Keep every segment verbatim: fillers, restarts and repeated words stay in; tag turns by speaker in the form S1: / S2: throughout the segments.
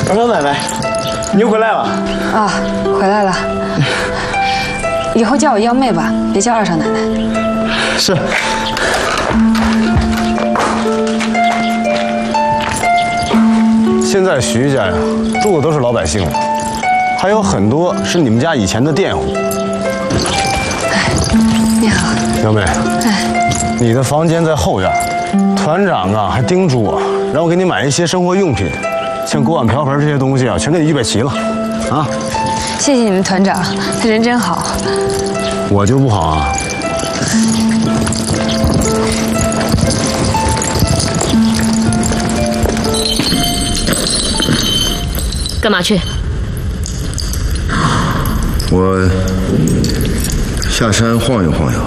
S1: 二少奶奶，你又回来了。
S2: 啊，回来了。以后叫我幺妹吧，别叫二少奶奶。
S1: 是。现在徐家呀，住的都是老百姓了，还有很多是你们家以前的佃户。
S2: 哎，你好，
S1: 幺妹。
S2: 哎，
S1: 你的房间在后院，团长啊还叮嘱我，让我给你买一些生活用品，像锅碗瓢盆这些东西啊，全给你预备齐了，啊。
S2: 谢谢你们团长，他人真好。
S1: 我就不好啊。
S3: 干嘛去？
S4: 我下山晃悠晃悠。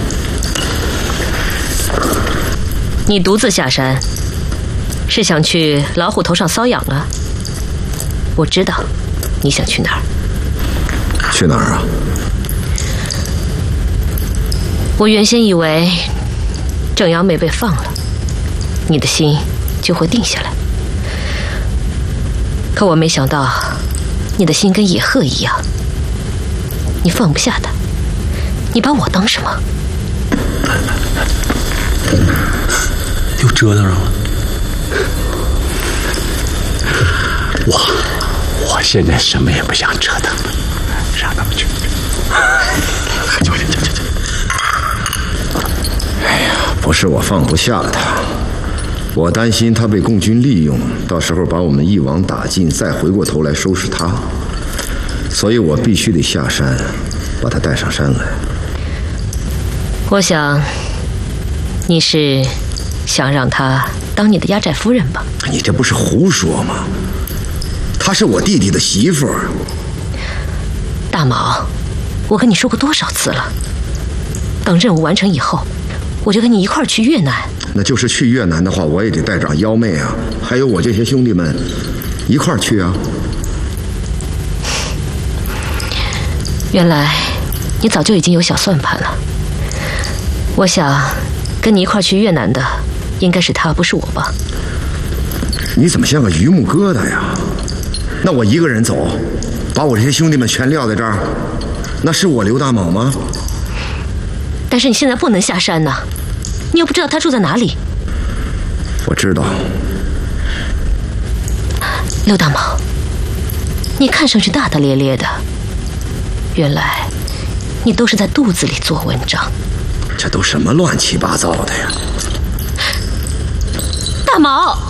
S3: 你独自下山，是想去老虎头上搔痒啊？我知道你想去哪儿。
S4: 去哪儿啊？
S3: 我原先以为郑瑶妹被放了，你的心就会定下来。可我没想到，你的心跟野鹤一样，你放不下他。你把我当什么？
S5: 又折腾上了。我，我现在什么也不想折腾了，让他们去。去去去去去。
S4: 哎呀，不是我放不下他。我担心他被共军利用，到时候把我们一网打尽，再回过头来收拾他，所以我必须得下山，把他带上山来。
S3: 我想，你是想让他当你的压寨夫人吧？
S4: 你这不是胡说吗？她是我弟弟的媳妇儿。
S3: 大毛，我跟你说过多少次了？等任务完成以后，我就跟你一块儿去越南。
S4: 那就是去越南的话，我也得带上幺妹啊，还有我这些兄弟们一块儿去啊。
S3: 原来你早就已经有小算盘了。我想跟你一块儿去越南的应该是他，不是我吧？
S4: 你怎么像个榆木疙瘩呀？那我一个人走，把我这些兄弟们全撂在这儿，那是我刘大卯吗？
S3: 但是你现在不能下山呐，你又不知道他住在哪里。
S4: 我知道。
S3: 刘大卯，你看上去大大咧咧的，原来你都是在肚子里做文章。
S4: 这都什么乱七八糟的呀！
S3: 大卯。